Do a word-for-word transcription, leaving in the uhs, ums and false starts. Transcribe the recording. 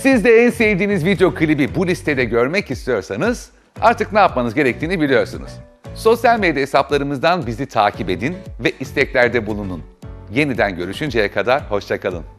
Siz de en sevdiğiniz video klibi bu listede görmek istiyorsanız artık ne yapmanız gerektiğini biliyorsunuz. Sosyal medya hesaplarımızdan bizi takip edin ve isteklerde bulunun. Yeniden görüşünceye kadar hoşça kalın.